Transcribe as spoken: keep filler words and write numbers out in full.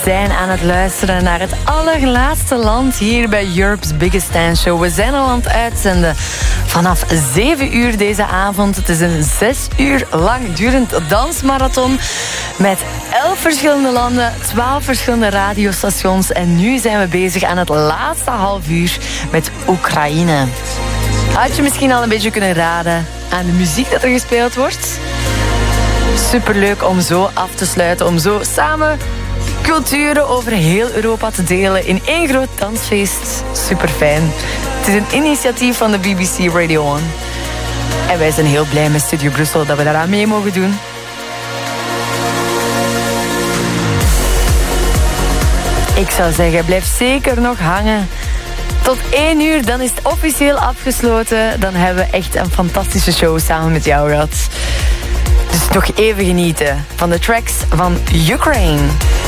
zijn aan het luisteren naar het allerlaatste land hier bij Europe's Biggest Dance Show. We zijn al aan het uitzenden vanaf zeven uur deze avond. Het is een zes uur lang durend dansmarathon met elf verschillende landen, twaalf verschillende radiostations. En nu zijn we bezig aan het laatste half uur met Oekraïne. Had je misschien al een beetje kunnen raden aan de muziek dat er gespeeld wordt? Superleuk om zo af te sluiten, om zo samen culturen over heel Europa te delen in één groot dansfeest. Super fijn. Het is een initiatief van de B B C Radio one. En wij zijn heel blij met Studio Brussel dat we daaraan mee mogen doen. Ik zou zeggen, blijf zeker nog hangen. Tot één uur, dan is het officieel afgesloten. Dan hebben we echt een fantastische show samen met jou gehad. Dus nog even genieten van de tracks van Ukraine.